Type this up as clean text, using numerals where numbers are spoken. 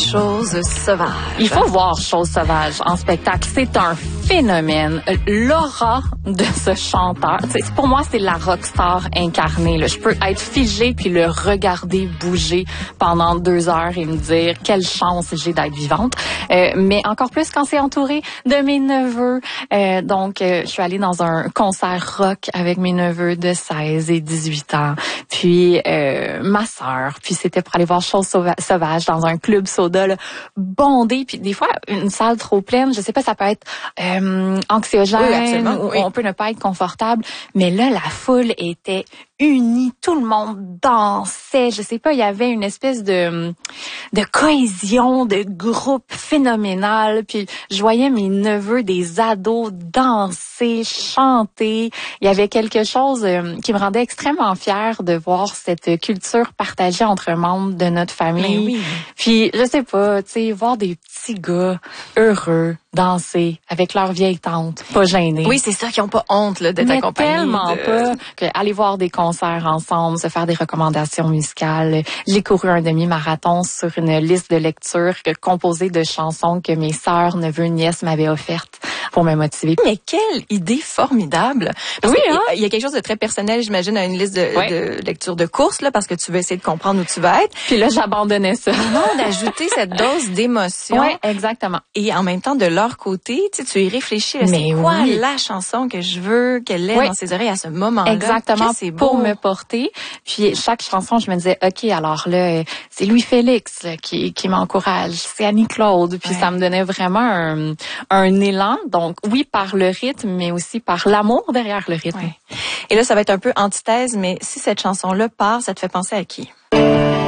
Chose sauvage. Il faut voir Chose sauvage en spectacle. C'est un phénomène. L'aura de ce chanteur, pour moi, c'est la rockstar incarnée. Là. Je peux être figée puis le regarder bouger pendant 2 heures et me dire quelle chance j'ai d'être vivante. Mais encore plus quand c'est entouré de mes neveux. Donc, je suis allée dans un concert rock avec mes neveux de 16 et 18 ans. Puis, ma sœur. Puis, c'était pour aller voir Chose sauvage dans un club soda là, bondé. Puis, des fois, une salle trop pleine, je sais pas, ça peut être anxiogène, oui, on peut ne pas être confortable. Mais là, la foule était unie, tout le monde dansait. Je sais pas, il y avait une espèce de cohésion, de groupe phénoménal. Puis je voyais mes neveux, des ados danser, chanter. Il y avait quelque chose qui me rendait extrêmement fière de voir cette culture partagée entre membres de notre famille. Mais oui. Puis je sais pas, tu sais, voir des petits gars heureux danser avec leur vieille tante, pas gênés. Oui, c'est ça, qui n'ont pas honte là, d'être accompagnés. Tellement pas que aller voir des concerts ensemble, se faire des recommandations musicales. J'ai couru un demi-marathon sur une liste de lecture composée de chansons que mes sœurs, neveux, nièces m'avaient offertes pour me motiver. Mais quelle idée formidable! Parce oui, il y a quelque chose de très personnel, j'imagine, à une liste de lecture de courses, là, parce que tu veux essayer de comprendre où tu vas être. Puis là, j'abandonnais ça. Non, d'ajouter cette dose d'émotion. Oui, exactement. Et en même temps, de leur côté, tu y réfléchis. Là, c'est quoi la chanson que je veux qu'elle ait dans ses oreilles à ce moment-là? Exactement, c'est beau. Pour me porter. Puis chaque chanson, je me disais, OK, alors là, c'est Louis-Félix là, qui m'encourage. C'est Annie-Claude. Puis ça me donnait vraiment un élan. Donc oui, par le rythme, mais aussi par l'amour derrière le rythme. Ouais. Et là, ça va être un peu antithèse, mais si cette chanson-là part, ça te fait penser à qui?